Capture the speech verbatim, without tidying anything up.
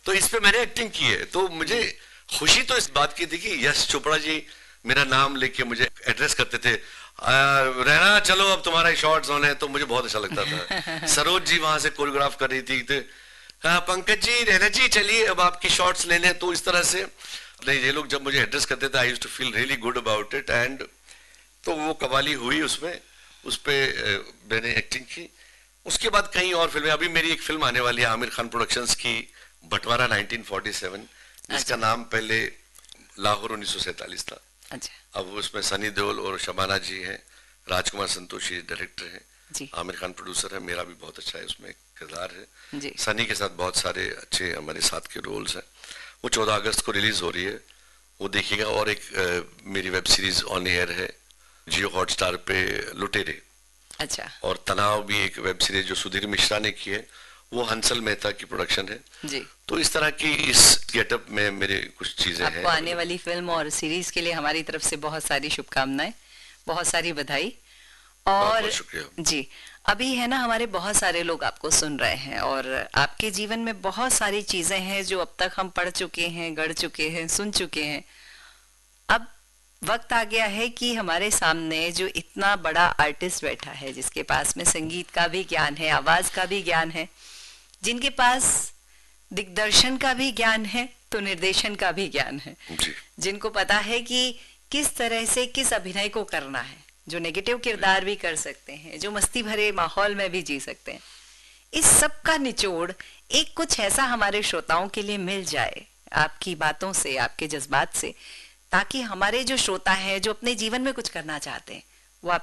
तो इस पे मैंने एक्टिंग की है। तो मुझे खुशी तो इस बात की थी कि यश चोपड़ा जी मेरा नाम लेके मुझे एड्रेस करते थे, रहना चलो अब तुम्हारा शॉर्ट्स ऑन है, तो मुझे बहुत अच्छा लगता था। सरोज जी वहां से कोरियोग्राफ कर रही थी, तो हाँ पंकज जी, रहना जी चलिए अब आपकी शॉर्ट्स लेने। तो इस तरह से नहीं, ये लोग जब मुझे एड्रेस करते थे I used to feel really good about it. And तो वो कवाली हुई, उसमें उस पर मैंने एक्टिंग की। उसके बाद कई और फिल्में, अभी मेरी एक फिल्म आने वाली है आमिर खान प्रोडक्शंस की, बंटवारा नाइनटीन फोर्टी सेवन, जिसका नाम पहले लाहौर उन्नीस सौ सैतालीस था। अच्छा। अब उसमें सनी देओल और शबाना जी हैं, राजकुमार संतोषी डायरेक्टर हैं, आमिर खान प्रोड्यूसर है, मेरा भी बहुत अच्छा है उसमें किरदार है, सनी के साथ बहुत सारे अच्छे हमारे साथ के रोल्स हैं। वो चौदह अगस्त को रिलीज हो रही है, वो देखिएगा। और एक आ, मेरी वेब सीरीज ऑन एयर है जियो हॉटस्टार पे, लुटेरे। अच्छा। और तनाव भी एक वेब सीरीज जो सुधीर मिश्रा ने की है, वो हंसल मेहता की प्रोडक्शन है जी। तो इस तरह की इस गेटअप में मेरे कुछ चीजें हैं। आपको आने वाली फिल्म और सीरीज के लिए हमारी तरफ से बहुत सारी शुभकामनाएं, बहुत सारी बधाई। और बहुत शुक्रिया जी। अभी है ना, हमारे बहुत सारे लोग आपको सुन रहे हैं और आपके जीवन में बहुत सारी चीजें हैं जो अब तक हम पढ़ चुके हैं, गढ़ चुके हैं, सुन चुके हैं। अब वक्त आ गया है कि हमारे सामने जो इतना बड़ा आर्टिस्ट बैठा है, जिसके पास में संगीत का भी ज्ञान है, आवाज का भी ज्ञान है, जिनके पास दिग्दर्शन का भी ज्ञान है तो निर्देशन का भी ज्ञान है, जिनको पता है कि किस तरह से किस अभिनय को करना है, जो नेगेटिव किरदार भी कर सकते हैं, जो मस्ती भरे माहौल में भी जी सकते हैं। इस सब का निचोड़ एक कुछ ऐसा हमारे श्रोताओं के लिए मिल जाए आपकी बातों से, आपके जज्बात से, ताकि हमारे जो श्रोता हैं जो अपने जीवन में कुछ करना चाहते हैं,